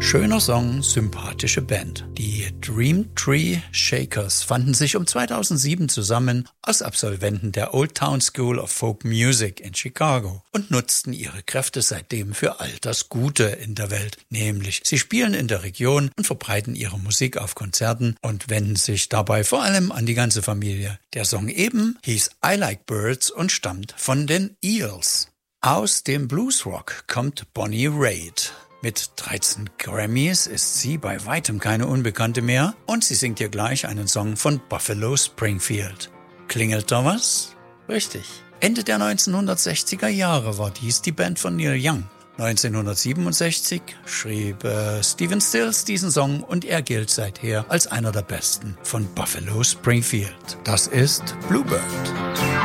Schöner Song, sympathische Band. Die Dream Tree Shakers fanden sich um 2007 zusammen als Absolventen der Old Town School of Folk Music in Chicago und nutzten ihre Kräfte seitdem für all das Gute in der Welt. Nämlich, sie spielen in der Region und verbreiten ihre Musik auf Konzerten und wenden sich dabei vor allem an die ganze Familie. Der Song eben hieß I Like Birds und stammt von den Eels. Aus dem Bluesrock kommt Bonnie Raitt. Mit 13 Grammys ist sie bei weitem keine Unbekannte mehr und sie singt hier gleich einen Song von Buffalo Springfield. Klingelt da was? Richtig. Ende der 1960er Jahre war dies die Band von Neil Young. 1967 schrieb Stephen Stills diesen Song und er gilt seither als einer der besten von Buffalo Springfield. Das ist Bluebird.